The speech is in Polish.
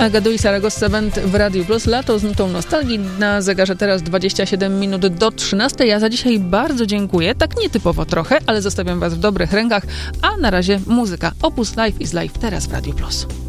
Agadu i Saragossa Band w Radiu Plus. Lato z nutą nostalgii. Na zegarze teraz 27 minut do 13. Ja za dzisiaj bardzo dziękuję. Tak nietypowo trochę, ale zostawiam was w dobrych rękach. A na razie muzyka. Opus Life is Life teraz w Radiu Plus.